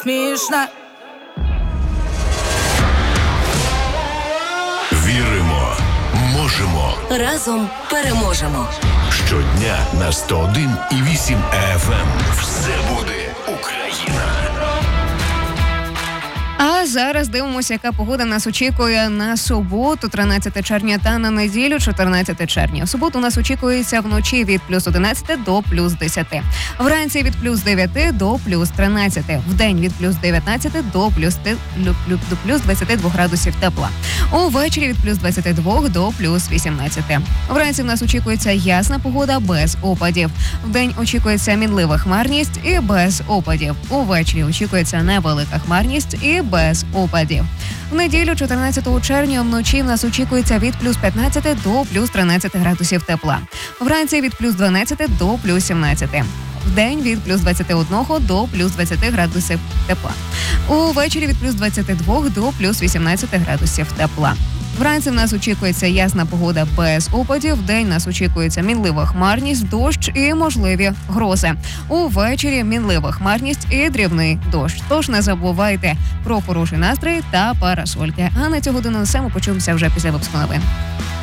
Смішна. Віримо, можемо. Разом переможемо. Щодня на 101,8 FM. Все буде Україна. А зараз дивимося, яка погода нас очікує на суботу, 13 червня, та на неділю, 14 червня. В суботу нас очікується вночі від плюс 11 до плюс 10. Вранці від плюс 9 до плюс 13. Вдень від плюс 19 до плюс 22 градусів тепла. Увечері від плюс 22 до плюс 18. Вранці в нас очікується ясна погода без опадів. Вдень очікується мінлива хмарність і без опадів. Увечері очікується невелика хмарність і без опадів. В неділю, 14 червня, вночі в нас очікується від плюс 15 до плюс 13 градусів тепла. Вранці від плюс 12 до плюс 17. Вдень від плюс 21 до плюс 20 градусів тепла. Увечері від плюс 22 до плюс 18 градусів тепла. Вранці в нас очікується ясна погода без опадів, вдень нас очікується мінлива хмарність, дощ і можливі грози. Увечері мінлива хмарність і дрібний дощ. Тож не забувайте про хороший настрій та парасольки. А на цю годину все, ми почуємося вже після випуску новин.